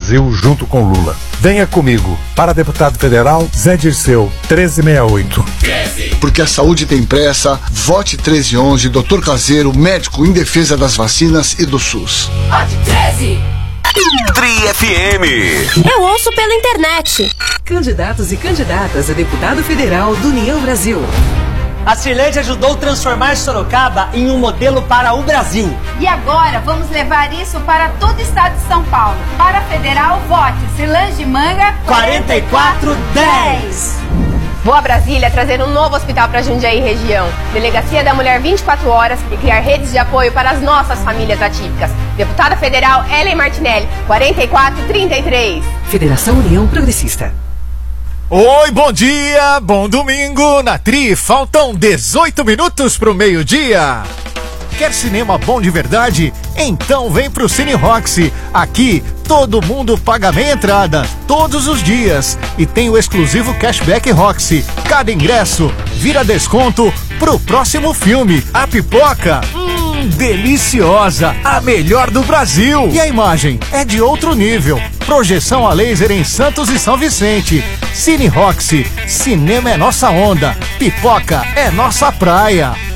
Brasil junto com Lula. Venha comigo. Para deputado federal, Zé Dirceu, 1368. Porque a saúde tem pressa, vote 1311, Dr. Caseiro, médico em defesa das vacinas e do SUS. Vote 13! Tri FM. Eu ouço pela internet. Candidatos e candidatas a deputado federal do União Brasil. A Cirlede ajudou a transformar Sorocaba em um modelo para o Brasil. E agora vamos levar isso para todo o estado de São Paulo. Para federal, vote Cirlande de Manga 4410. Vou a Brasília trazer um novo hospital para Jundiaí região. Delegacia da Mulher 24 horas e criar redes de apoio para as nossas famílias atípicas. Deputada Federal Ellen Martinelli, 4433. Federação União Progressista. Oi, bom dia, bom domingo na Tri. Faltam 18 minutos pro meio-dia. Quer cinema bom de verdade? Então vem pro Cine Roxy. Aqui todo mundo paga meia entrada, todos os dias. E tem o exclusivo Cashback Roxy. Cada ingresso vira desconto pro próximo filme. A pipoca, deliciosa, a melhor do Brasil. E a imagem é de outro nível. Projeção a laser em Santos e São Vicente. Cine Roxy, cinema é nossa onda, pipoca é nossa praia.